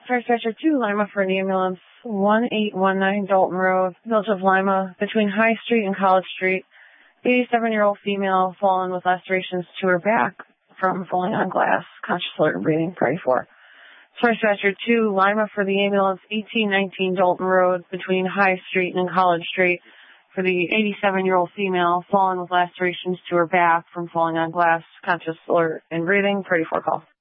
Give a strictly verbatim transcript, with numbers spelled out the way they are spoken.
Fire Dispatcher two, Lima for the ambulance, one eight one nine Dalton Road, Village of Lima, between High Street and College Street. eighty-seven-year-old female fallen with lacerations to her back from falling on glass, conscious, alert, and breathing. Pray for. Fire Dispatcher two, Lima for the ambulance, eighteen nineteen Dalton Road, between High Street and College Street, for the eighty-seven-year-old female fallen with lacerations to her back from falling on glass, conscious, alert, and breathing. Pray for call.